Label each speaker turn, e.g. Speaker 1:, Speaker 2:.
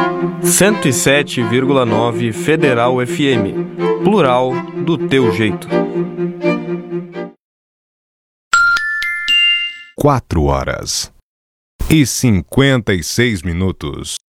Speaker 1: 107,9 Federal FM. Plural do teu jeito.
Speaker 2: 4h56.